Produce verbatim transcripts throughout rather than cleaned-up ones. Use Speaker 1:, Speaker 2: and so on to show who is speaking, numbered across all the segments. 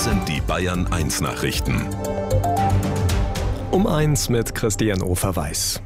Speaker 1: sind die Bayern eins Nachrichten.
Speaker 2: Um eins mit Christian Ofer-Weiß.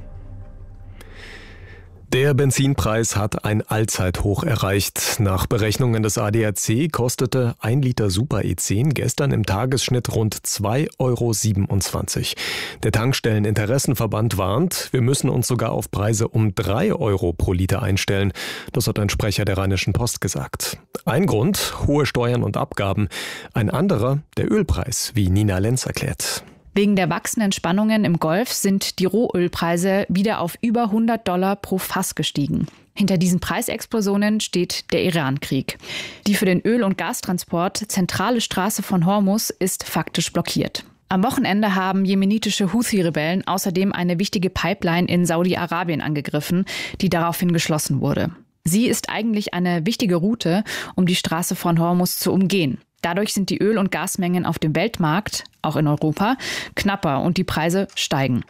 Speaker 2: Der Benzinpreis hat ein Allzeithoch erreicht. Nach Berechnungen des A D A C kostete ein Liter Super E zehn gestern im Tagesschnitt rund zwei Euro siebenundzwanzig. Der Tankstelleninteressenverband warnt, wir müssen uns sogar auf Preise um drei Euro pro Liter einstellen. Das hat ein Sprecher der Rheinischen Post gesagt. Ein Grund, hohe Steuern und Abgaben. Ein anderer, der Ölpreis, wie Nina Lenz erklärt.
Speaker 3: Wegen der wachsenden Spannungen im Golf sind die Rohölpreise wieder auf über hundert Dollar pro Fass gestiegen. Hinter diesen Preisexplosionen steht der Iran-Krieg. Die für den Öl- und Gastransport zentrale Straße von Hormuz ist faktisch blockiert. Am Wochenende haben jemenitische Houthi-Rebellen außerdem eine wichtige Pipeline in Saudi-Arabien angegriffen, die daraufhin geschlossen wurde. Sie ist eigentlich eine wichtige Route, um die Straße von Hormuz zu umgehen. Dadurch sind die Öl- und Gasmengen auf dem Weltmarkt, auch in Europa, knapper und die Preise steigen.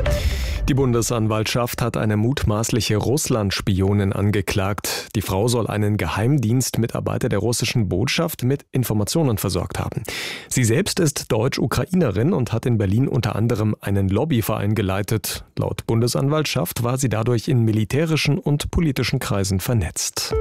Speaker 2: Die Bundesanwaltschaft hat eine mutmaßliche Russland-Spionin angeklagt. Die Frau soll einen Geheimdienstmitarbeiter der russischen Botschaft mit Informationen versorgt haben. Sie selbst ist Deutsch-Ukrainerin und hat in Berlin unter anderem einen Lobbyverein geleitet. Laut Bundesanwaltschaft war sie dadurch in militärischen und politischen Kreisen vernetzt.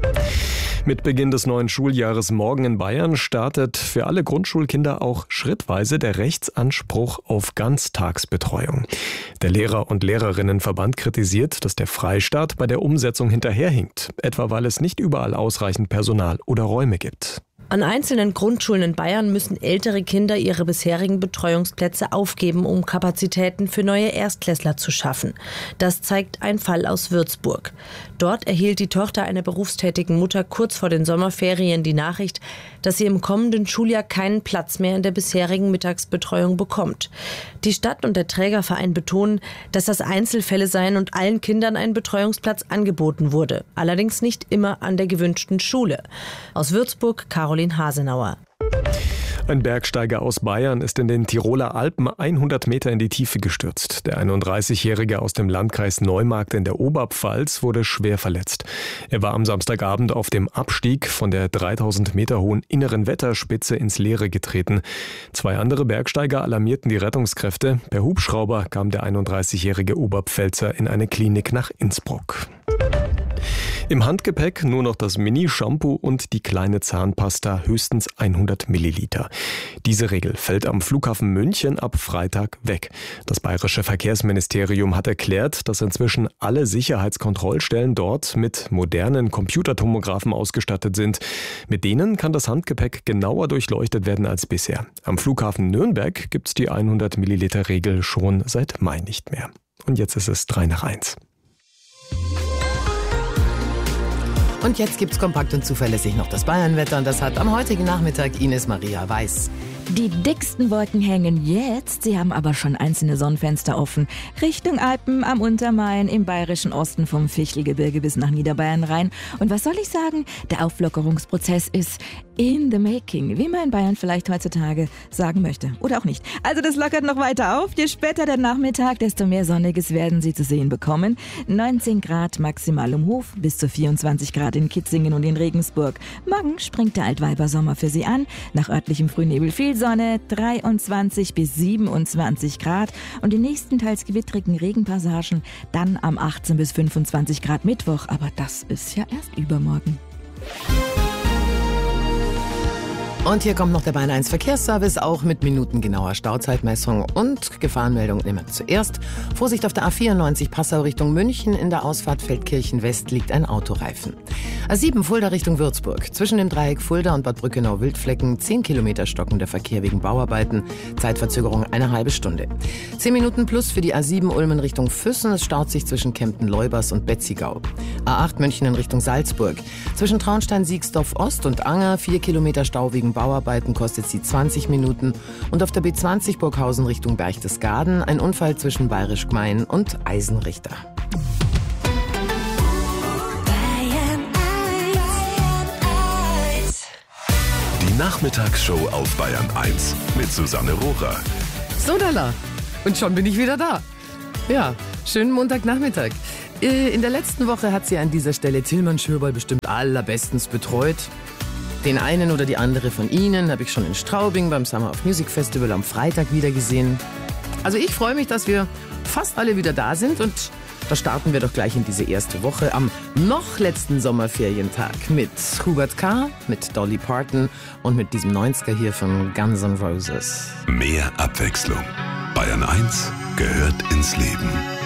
Speaker 2: Mit Beginn des neuen Schuljahres morgen in Bayern startet für alle Grundschulkinder auch schrittweise der Rechtsanspruch auf Ganztagsbetreuung. Der Lehrer- und Lehrerinnenverband kritisiert, dass der Freistaat bei der Umsetzung hinterherhinkt, etwa weil es nicht überall ausreichend Personal oder Räume gibt.
Speaker 4: An einzelnen Grundschulen in Bayern müssen ältere Kinder ihre bisherigen Betreuungsplätze aufgeben, um Kapazitäten für neue Erstklässler zu schaffen. Das zeigt ein Fall aus Würzburg. Dort erhielt die Tochter einer berufstätigen Mutter kurz vor den Sommerferien die Nachricht, dass sie im kommenden Schuljahr keinen Platz mehr in der bisherigen Mittagsbetreuung bekommt. Die Stadt und der Trägerverein betonen, dass das Einzelfälle seien und allen Kindern ein Betreuungsplatz angeboten wurde. Allerdings nicht immer an der gewünschten Schule. Aus Würzburg, Caroline Hasenauer.
Speaker 2: Ein Bergsteiger aus Bayern ist in den Tiroler Alpen hundert Meter in die Tiefe gestürzt. Der einunddreißigjährige aus dem Landkreis Neumarkt in der Oberpfalz wurde schwer verletzt. Er war am Samstagabend auf dem Abstieg von der dreitausend Meter hohen inneren Wetterspitze ins Leere getreten. Zwei andere Bergsteiger alarmierten die Rettungskräfte. Per Hubschrauber kam der einunddreißigjährige Oberpfälzer in eine Klinik nach Innsbruck. Im Handgepäck nur noch das Mini-Shampoo und die kleine Zahnpasta, höchstens hundert Milliliter. Diese Regel fällt am Flughafen München ab Freitag weg. Das bayerische Verkehrsministerium hat erklärt, dass inzwischen alle Sicherheitskontrollstellen dort mit modernen Computertomographen ausgestattet sind. Mit denen kann das Handgepäck genauer durchleuchtet werden als bisher. Am Flughafen Nürnberg gibt es die hundert Milliliter Regel schon seit Mai nicht mehr. Und jetzt ist es drei nach eins.
Speaker 5: Und jetzt gibt's kompakt und zuverlässig noch das Bayernwetter und das hat am heutigen Nachmittag Ines Maria Weiß.
Speaker 6: Die dicksten Wolken hängen jetzt, sie haben aber schon einzelne Sonnenfenster offen. Richtung Alpen, am Untermain, im bayerischen Osten vom Fichtelgebirge bis nach Niederbayern rein. Und was soll ich sagen? Der Auflockerungsprozess ist in the making, wie man in Bayern vielleicht heutzutage sagen möchte. Oder auch nicht. Also das lockert noch weiter auf. Je später der Nachmittag, desto mehr Sonniges werden Sie zu sehen bekommen. neunzehn Grad maximal um Hof, bis zu vierundzwanzig Grad in Kitzingen und in Regensburg. Morgen springt der Altweibersommer für Sie an. Nach örtlichem Frühnebel viel Sonne, dreiundzwanzig bis siebenundzwanzig Grad und die nächsten teils gewittrigen Regenpassagen dann am achtzehn bis fünfundzwanzig Grad Mittwoch, aber das ist ja erst übermorgen.
Speaker 5: Und hier kommt noch der Bayern eins Verkehrsservice, auch mit minutengenauer Stauzeitmessung und Gefahrenmeldung immer zuerst. Vorsicht auf der A vierundneunzig Passau Richtung München, in der Ausfahrt Feldkirchen West liegt ein Autoreifen. A sieben Fulda Richtung Würzburg, zwischen dem Dreieck Fulda und Bad Brückenau-Wildflecken zehn Kilometer stockender Verkehr wegen Bauarbeiten, Zeitverzögerung eine halbe Stunde. zehn Minuten plus für die A sieben Ulmen Richtung Füssen, es staut sich zwischen Kempten-Leubers und Betzigau. A acht München in Richtung Salzburg, zwischen Traunstein-Siegsdorf Ost und Anger vier Kilometer Stau wegen Bauarbeiten, kostet sie zwanzig Minuten. Und auf der B zwanzig Burghausen Richtung Berchtesgaden ein Unfall zwischen Bayerisch Gmein und Eisenrichter.
Speaker 1: Die Nachmittagsshow auf Bayern eins mit Susanne Rohrer.
Speaker 5: So, Dalla. Und schon bin ich wieder da. Ja, schönen Montagnachmittag. In der letzten Woche hat sie an dieser Stelle Tillmann Schöberl bestimmt allerbestens betreut. Den einen oder die andere von Ihnen habe ich schon in Straubing beim Summer of Music Festival am Freitag wieder gesehen. Also ich freue mich, dass wir fast alle wieder da sind und da starten wir doch gleich in diese erste Woche am noch letzten Sommerferientag mit Hubert K., mit Dolly Parton und mit diesem neunziger hier von Guns N' Roses.
Speaker 1: Mehr Abwechslung. Bayern eins gehört ins Leben.